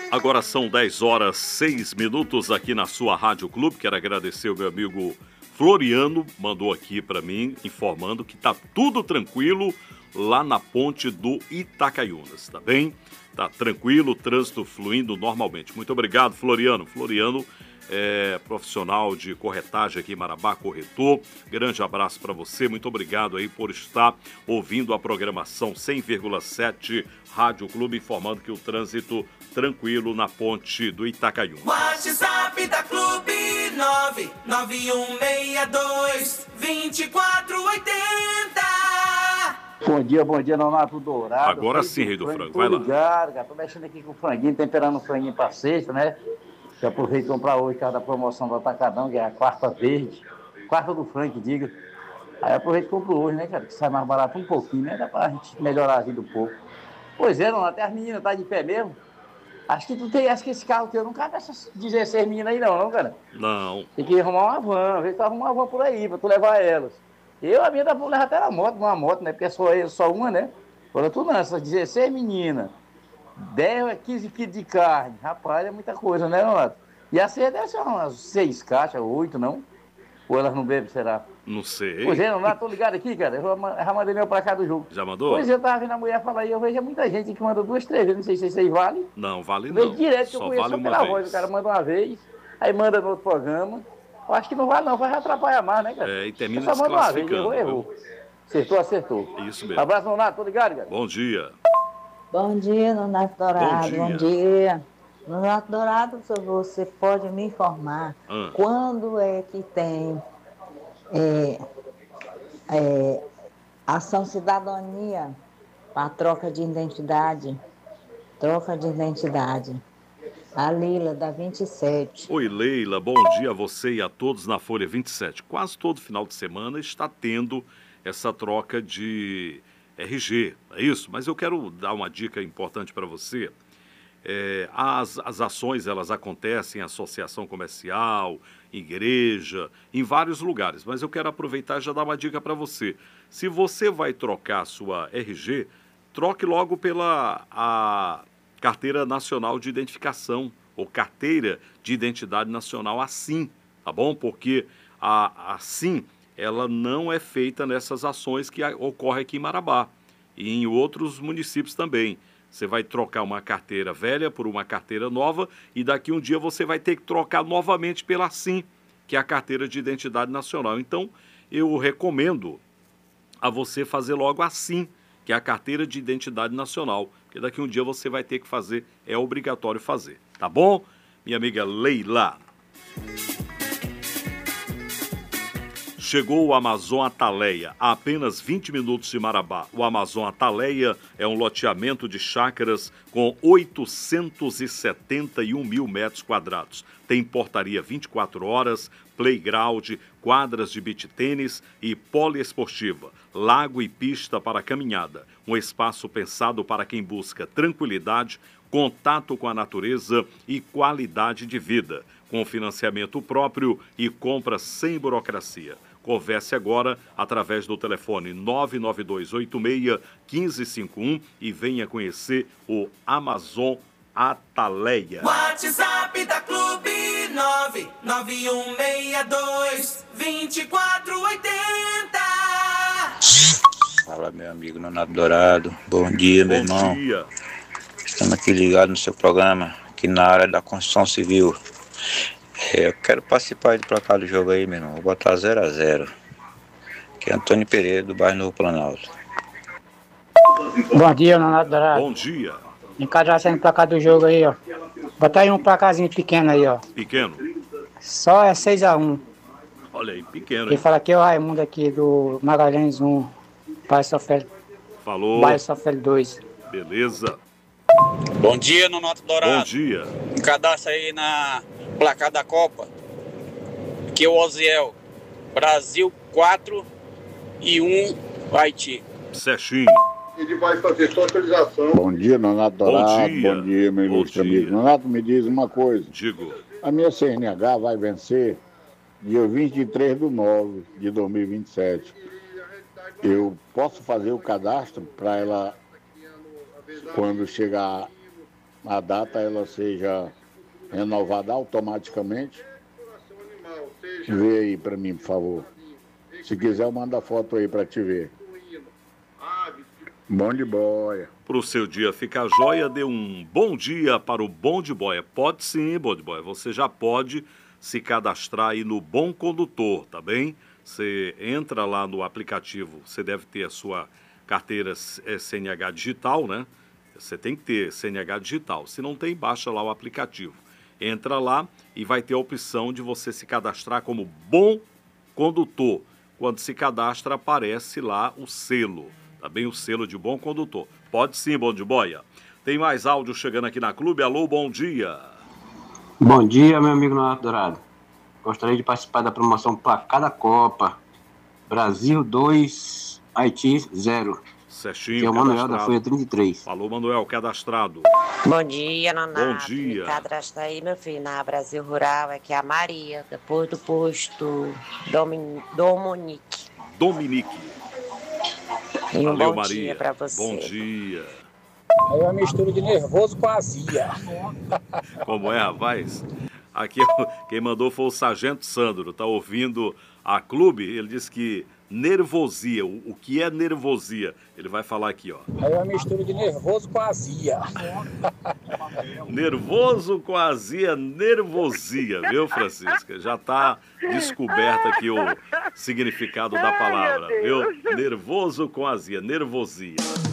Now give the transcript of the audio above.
Agora são 10h06 aqui na sua Rádio Clube. Quero agradecer o meu amigo Floriano, mandou aqui para mim, informando que tá tudo tranquilo lá na ponte do Itacaiunas, tá bem? Tá tranquilo, o trânsito fluindo normalmente. Muito obrigado, Floriano. Floriano é profissional de corretagem aqui em Marabá, corretor. Grande abraço para você, muito obrigado aí por estar ouvindo a programação 100,7 Rádio Clube, informando que o trânsito tranquilo na ponte do Itacaiunas. WhatsApp da Clube 99162-2480. Bom dia, Nonato Dourado. Agora sim, Rei do Frango, vai lá. Ligado, cara. Tô mexendo aqui com o franguinho, temperando o franguinho pra sexta, né? Já aproveito de comprar hoje, cara, da promoção do Atacadão, que é a quarta verde. Quarta do frango, que diga. Aí aproveito e compro hoje, né, cara? Que sai mais barato um pouquinho, né? Dá pra gente melhorar a vida um pouco. Pois é, Nonato, até as meninas tá de pé mesmo. Acho que esse carro teu não cabe essas 16 meninas aí não, cara? Não. Tem que arrumar uma van, vê se tu arruma uma van por aí, pra tu levar elas. A minha dá pra levar até na moto, numa moto, né? Porque é só uma, né? Agora tu não, essas 16 meninas, 10 a 15 quilos de carne. Rapaz, é muita coisa, né, Nonato? E a ceia deve ser umas 6 caixas, 8, não? Ou elas não bebem, será? Não sei. Pois é, Nonato, tô ligado aqui, cara. Eu já mandei meu pra cá do jogo. Já mandou? Pois é, eu tava vendo a mulher falar aí, eu vejo muita gente que manda 2, 3 vezes, não sei se isso aí vale. Não, vale Eu não. vejo direto, que eu Só conheço vale só uma pela vez. voz. O cara manda uma vez, aí manda no outro programa. Eu acho que não vale não, vai atrapalhar mais, né, cara? É, e termina só manda uma vez, desclassificando. errou. Acertou. Isso mesmo. Abraço, Nonato, tô ligado, cara? Bom dia. Bom dia, Nonato Dourado. Bom dia. Bom dia. Nonato Dourado, você pode me informar quando é que tem ação cidadania para troca de identidade? Troca de identidade. A Leila, da 27. Oi, Leila, bom dia a você e a todos na Folha 27. Quase todo final de semana está tendo essa troca de RG, é isso? Mas eu quero dar uma dica importante para você. As ações, elas acontecem em associação comercial, igreja, em vários lugares. Mas eu quero aproveitar e já dar uma dica para você. Se você vai trocar a sua RG, troque logo pela a Carteira Nacional de Identificação, ou Carteira de Identidade Nacional, assim, tá bom? Porque a assim, ela não é feita nessas ações que ocorrem aqui em Marabá e em outros municípios também. Você vai trocar uma carteira velha por uma carteira nova e daqui um dia você vai ter que trocar novamente pela assim, que é a Carteira de Identidade Nacional. Então, eu recomendo a você fazer logo assim, que é a Carteira de Identidade Nacional, porque daqui um dia você vai ter que fazer, é obrigatório fazer, tá bom? Minha amiga Leila. Chegou o Amazon Ataleia, a apenas 20 minutos de Marabá. O Amazon Ataleia é um loteamento de chácaras com 871 mil metros quadrados. Tem portaria 24 horas, playground, quadras de beach tênis e poliesportiva, lago e pista para caminhada. Um espaço pensado para quem busca tranquilidade, contato com a natureza e qualidade de vida, com financiamento próprio e compra sem burocracia. Converse agora através do telefone 99286-1551 e venha conhecer o Amazon Ataleia. WhatsApp da Clube 99162-2480. Fala, meu amigo Nonato Dourado. Bom dia, meu irmão. Bom dia. Estamos aqui ligados no seu programa, aqui na área da construção civil. Eu quero participar do placar do jogo aí, meu irmão. Vou botar 0-0. Aqui é Antônio Pereira, do bairro Novo Planalto. Bom dia, Nonato Dourado. Bom dia. Encadraçando no placar do jogo aí, ó. Bota aí um placarzinho pequeno aí, ó. Pequeno? Só é 6-1. Olha aí, pequeno. Quem fala aqui é o Raimundo aqui do Magalhães 1. Bairro Sofel. Falou. Bairro Sofel 2. Beleza. Bom dia, Nonato Dourado. Bom dia. Um cadastro aí na placar da Copa. Aqui é o Oziel. Brasil 4 e 1 Haiti. Sechinho. Ele vai fazer socialização. Bom dia, Nonato Dourado. Bom dia, meu ilustre amigo. Nonato, me diz uma coisa. Digo. A minha CNH vai vencer dia 23/9/2027. Eu posso fazer o cadastro para ela, quando chegar a data ela seja renovada automaticamente. Vê aí para mim, por favor. Se quiser, manda foto aí para te ver. Bom de boia. Para o seu dia ficar jóia, dê um bom dia para o Bom de Boia. Pode sim, Bom de Boia. Você já pode se cadastrar aí no Bom Condutor, tá bem? Você entra lá no aplicativo, você deve ter a sua carteira CNH digital, né? Você tem que ter CNH digital. Se não tem, baixa lá o aplicativo. Entra lá e vai ter a opção de você se cadastrar como Bom Condutor. Quando se cadastra, aparece lá o selo, tá bem? O selo de Bom Condutor. Pode sim, Bom de Boia. Tem mais áudio chegando aqui na Clube. Alô, bom dia. Bom dia, meu amigo Nonato Dourado. Gostaria de participar da promoção Placar da Copa. Brasil 2, Haiti 0. Certinho, que é o Manuel da Folha 33. Falou, Manuel, cadastrado. Bom dia, Nonato. Bom dia. Me cadastra aí, meu filho, na Brasil Rural. Aqui é a Maria, depois do posto Dominique. E um Valeu, bom Maria. dia pra você. Bom dia. Aí uma mistura de nervoso com azia. Como é, rapaz? Aqui quem mandou foi o Sargento Sandro, tá ouvindo a Clube, ele disse que nervosia, o que é nervosia? Ele vai falar aqui, ó. Aí uma mistura de nervoso com azia. Nervoso com azia, nervosia, viu, Francisca? Já tá descoberto aqui o significado da palavra, viu? Nervoso com azia, nervosia.